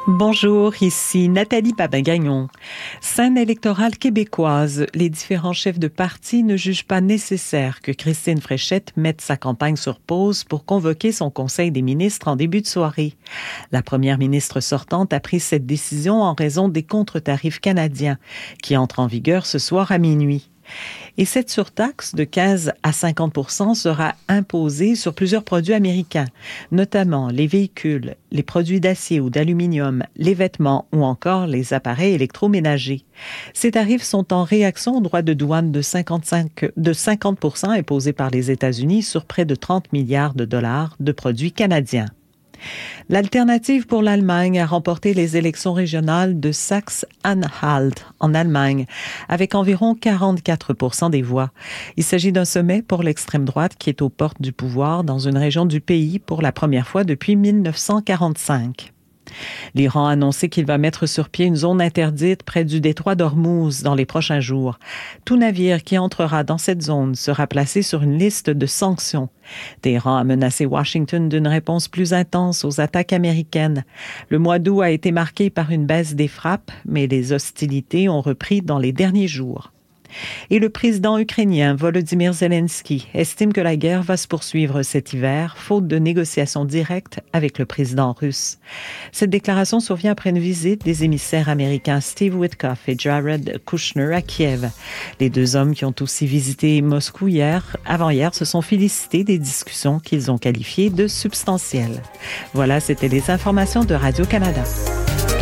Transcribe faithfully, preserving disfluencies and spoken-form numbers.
Bonjour, ici Nathalie Papin-Gagnon. Scène électorale québécoise, les différents chefs de parti ne jugent pas nécessaire que Christine Fréchette mette sa campagne sur pause pour convoquer son conseil des ministres en début de soirée. La première ministre sortante a pris cette décision en raison des contre-tarifs canadiens qui entrent en vigueur ce soir à minuit. Et cette surtaxe de quinze à cinquante pour cent sera imposée sur plusieurs produits américains, notamment les véhicules, les produits d'acier ou d'aluminium, les vêtements ou encore les appareils électroménagers. Ces tarifs sont en réaction au droit de douane de cinquante-cinq, de cinquante pour cent imposé par les États-Unis sur près de trente milliards de dollars de produits canadiens. L'Alternative pour l'Allemagne a remporté les élections régionales de Saxe-Anhalt en Allemagne avec environ quarante-quatre pour cent des voix. Il s'agit d'un sommet pour l'extrême droite qui est aux portes du pouvoir dans une région du pays pour la première fois depuis dix-neuf cent quarante-cinq. L'Iran a annoncé qu'il va mettre sur pied une zone interdite près du détroit d'Ormuz dans les prochains jours. Tout navire qui entrera dans cette zone sera placé sur une liste de sanctions. Téhéran a menacé Washington d'une réponse plus intense aux attaques américaines. Le mois d'août a été marqué par une baisse des frappes, mais les hostilités ont repris dans les derniers jours. Et le président ukrainien Volodymyr Zelensky estime que la guerre va se poursuivre cet hiver, faute de négociations directes avec le président russe. Cette déclaration survient après une visite des émissaires américains Steve Witkoff et Jared Kushner à Kiev. Les deux hommes qui ont aussi visité Moscou hier, avant-hier, se sont félicités des discussions qu'ils ont qualifiées de substantielles. Voilà, c'était les informations de Radio-Canada.